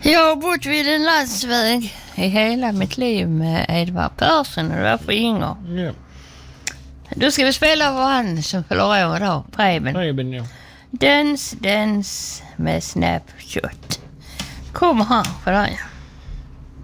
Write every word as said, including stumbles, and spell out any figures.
Jag har bott vid en landsväg i hela mitt liv med Edvard Persson och därför Inger. Ja. Då ska vi spela vad han som fyller år idag, Preben. Preben, ja. Dans, dans med Snapshot. Kommer här för dig.